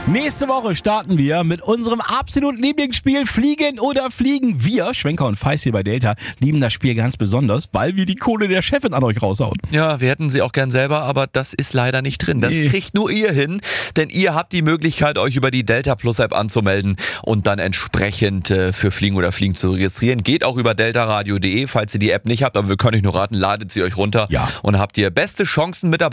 Nächste Woche starten wir mit unserem absoluten Lieblingsspiel Fliegen oder Fliegen. Wir, Schwenker und Feist hier bei Delta, lieben das Spiel ganz besonders, weil wir die Kohle der Chefin an euch raushauen. Ja, wir hätten sie auch gern selber, aber das ist leider nicht drin. Das kriegt nur ihr hin, denn ihr habt die Möglichkeit, euch über die Delta Plus App anzumelden und dann entsprechend für Fliegen oder Fliegen zu registrieren. Geht auch über deltaradio.de, falls ihr die App nicht habt, aber wir können euch nur raten, ladet sie euch runter und habt ihr beste Chancen mit dabei.